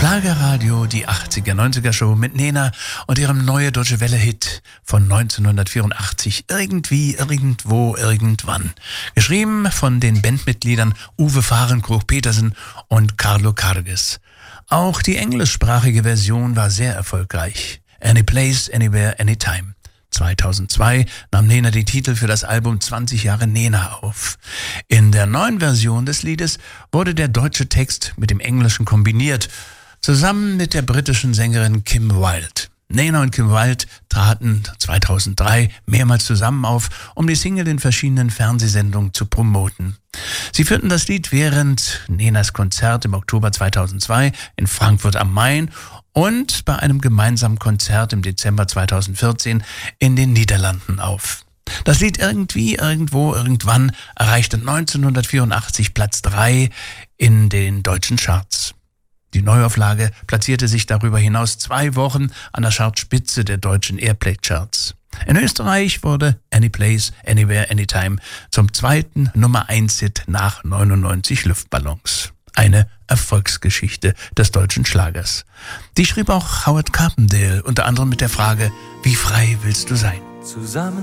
Schlagerradio, die 80er-90er-Show mit Nena und ihrem Neue Deutsche Welle-Hit von 1984, Irgendwie, Irgendwo, Irgendwann. Geschrieben von den Bandmitgliedern Uwe Fahrenkrug-Petersen und Carlo Carges. Auch die englischsprachige Version war sehr erfolgreich. Any Place, Anywhere, Anytime. 2002 nahm Nena die Titel für das Album 20 Jahre Nena auf. In der neuen Version des Liedes wurde der deutsche Text mit dem Englischen kombiniert, zusammen mit der britischen Sängerin Kim Wilde. Nena und Kim Wilde traten 2003 mehrmals zusammen auf, um die Single in verschiedenen Fernsehsendungen zu promoten. Sie führten das Lied während Nenas Konzert im Oktober 2002 in Frankfurt am Main und bei einem gemeinsamen Konzert im Dezember 2014 in den Niederlanden auf. Das Lied Irgendwie, Irgendwo, Irgendwann erreichte 1984 Platz 3 in den deutschen Charts. Die Neuauflage platzierte sich darüber hinaus 2 Wochen an der Chartspitze der deutschen Airplay-Charts. In Österreich wurde Any Place, Anywhere, Anytime zum zweiten Nummer-1-Hit nach 99 Luftballons. Eine Erfolgsgeschichte des deutschen Schlagers. Die schrieb auch Howard Carpendale, unter anderem mit der Frage, wie frei willst du sein? Zusammen